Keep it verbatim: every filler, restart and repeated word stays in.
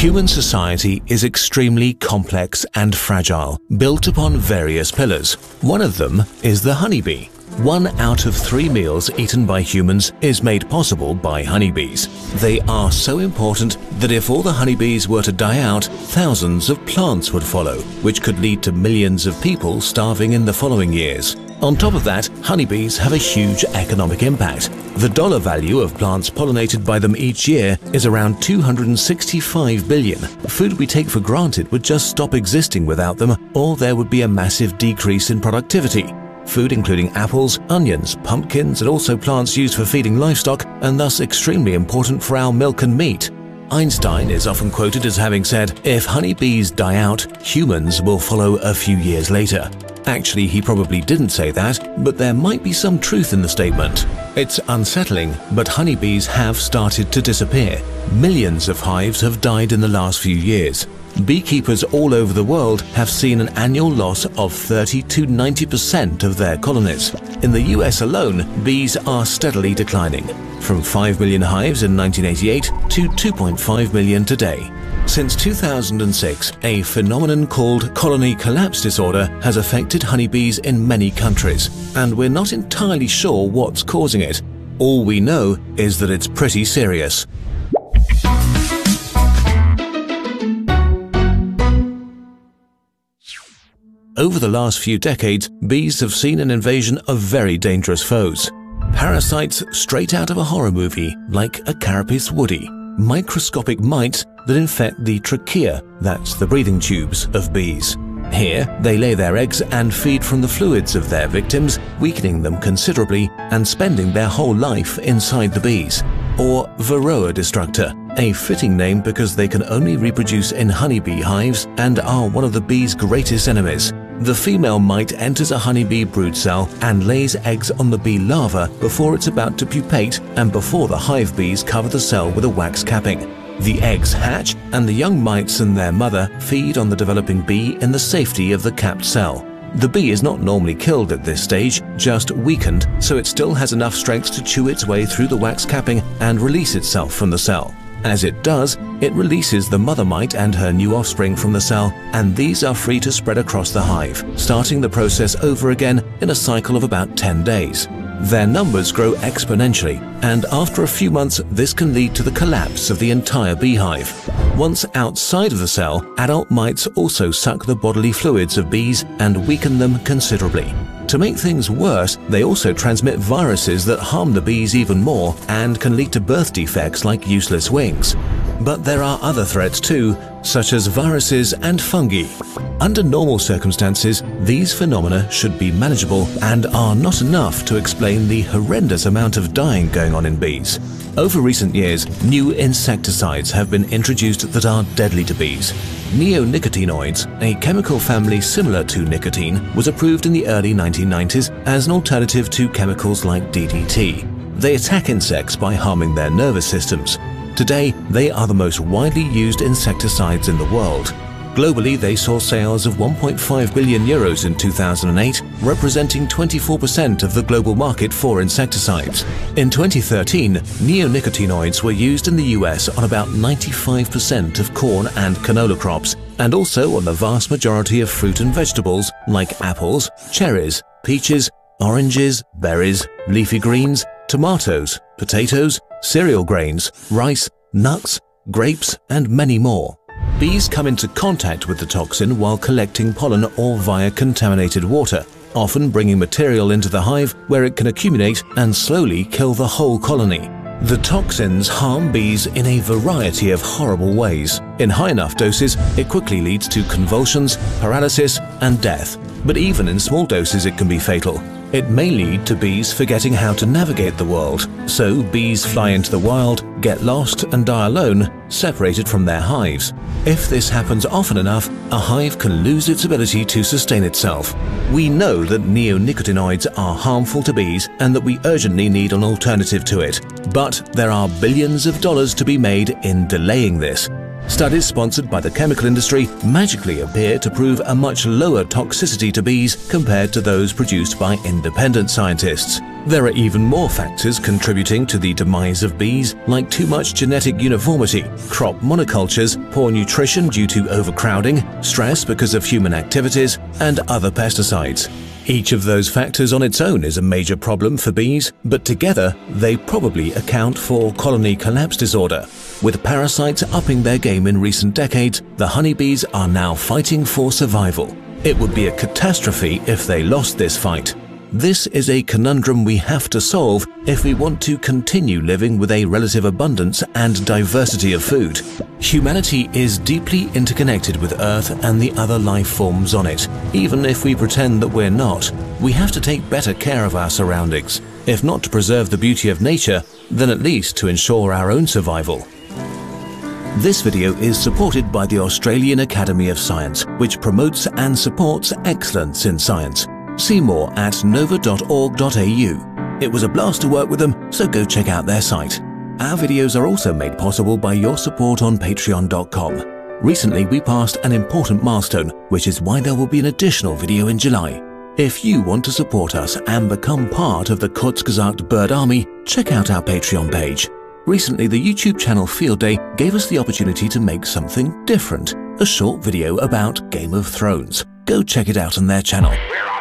Human society is extremely complex and fragile, built upon various pillars. One of them is the honeybee. One out of three meals eaten by humans is made possible by honeybees. They are so important that if all the honeybees were to die out, thousands of plants would follow, which could lead to millions of people starving in the following years. On top of that, honeybees have a huge economic impact. The dollar value of plants pollinated by them each year is around two hundred sixty-five billion. Food we take for granted would just stop existing without them, or there would be a massive decrease in productivity. Food including apples, onions, pumpkins, and also plants used for feeding livestock, and thus extremely important for our milk and meat. Einstein is often quoted as having said, "If honeybees die out, humans will follow a few years later." Actually, he probably didn't say that, but there might be some truth in the statement. It's unsettling, but honeybees have started to disappear. Millions of hives have died in the last few years. Beekeepers all over the world have seen an annual loss of thirty to ninety percent of their colonies. In the U S alone, bees are steadily declining, from five million hives in nineteen eighty-eight to two point five million today. Since two thousand six, a phenomenon called colony collapse disorder has affected honeybees in many countries, and we're not entirely sure what's causing it. All we know is that it's pretty serious. Over the last few decades, bees have seen an invasion of very dangerous foes. Parasites straight out of a horror movie, like a Carapace woody. Microscopic mites that infect the trachea, that's the breathing tubes, of bees. Here, they lay their eggs and feed from the fluids of their victims, weakening them considerably and spending their whole life inside the bees. Or Varroa destructor, a fitting name because they can only reproduce in honeybee hives and are one of the bee's greatest enemies. The female mite enters a honeybee brood cell and lays eggs on the bee larva before it's about to pupate and before the hive bees cover the cell with a wax capping. The eggs hatch and the young mites and their mother feed on the developing bee in the safety of the capped cell. The bee is not normally killed at this stage, just weakened, so it still has enough strength to chew its way through the wax capping and release itself from the cell. As it does, it releases the mother mite and her new offspring from the cell, and these are free to spread across the hive, starting the process over again in a cycle of about ten days. Their numbers grow exponentially, and after a few months, this can lead to the collapse of the entire beehive. Once outside of the cell, adult mites also suck the bodily fluids of bees and weaken them considerably. To make things worse, they also transmit viruses that harm the bees even more and can lead to birth defects like useless wings. But there are other threats too, such as viruses and fungi. Under normal circumstances, these phenomena should be manageable and are not enough to explain the horrendous amount of dying going on in bees. Over recent years, new insecticides have been introduced that are deadly to bees. Neonicotinoids, a chemical family similar to nicotine, was approved in the early nineteen nineties as an alternative to chemicals like D D T. They attack insects by harming their nervous systems. Today, they are the most widely used insecticides in the world. Globally, they saw sales of one point five billion euros in two thousand eight, representing twenty-four percent of the global market for insecticides. In twenty thirteen, neonicotinoids were used in the U S on about ninety-five percent of corn and canola crops, and also on the vast majority of fruit and vegetables like apples, cherries, peaches, oranges, berries, leafy greens, tomatoes, potatoes, cereal grains, rice, nuts, grapes, and many more. Bees come into contact with the toxin while collecting pollen or via contaminated water, often bringing material into the hive where it can accumulate and slowly kill the whole colony. The toxins harm bees in a variety of horrible ways. In high enough doses, it quickly leads to convulsions, paralysis, and death. But even in small doses, it can be fatal. It may lead to bees forgetting how to navigate the world, so bees fly into the wild, get lost and die alone, separated from their hives. If this happens often enough, a hive can lose its ability to sustain itself. We know that neonicotinoids are harmful to bees and that we urgently need an alternative to it. But there are billions of dollars to be made in delaying this. Studies sponsored by the chemical industry magically appear to prove a much lower toxicity to bees compared to those produced by independent scientists. There are even more factors contributing to the demise of bees, like too much genetic uniformity, crop monocultures, poor nutrition due to overcrowding, stress because of human activities, and other pesticides. Each of those factors on its own is a major problem for bees, but together they probably account for colony collapse disorder. With parasites upping their game in recent decades, the honeybees are now fighting for survival. It would be a catastrophe if they lost this fight. This is a conundrum we have to solve if we want to continue living with a relative abundance and diversity of food. Humanity is deeply interconnected with Earth and the other life forms on it. Even if we pretend that we're not, we have to take better care of our surroundings, if not to preserve the beauty of nature, then at least to ensure our own survival. This video is supported by the Australian Academy of Science, which promotes and supports excellence in science. See more at nova dot org dot A U. It was a blast to work with them, so go check out their site. Our videos are also made possible by your support on patreon dot com. Recently we passed an important milestone, which is why there will be an additional video in July. If you want to support us and become part of the Kurzgesagt Bird Army, check out our Patreon page. Recently the YouTube channel Field Day gave us the opportunity to make something different, a short video about Game of Thrones. Go check it out on their channel.